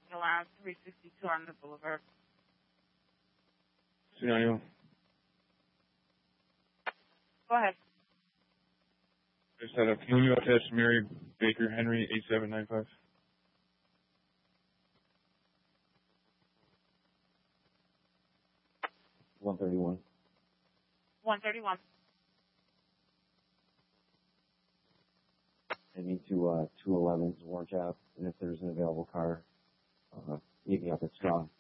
Parking Allowance 362 on the Boulevard. 291. Go ahead. Just had a Camino test, Mary Baker Henry 8795. $131. 131. I need to 211's Orange Ave, and if there's an available car, meet me up at Strong.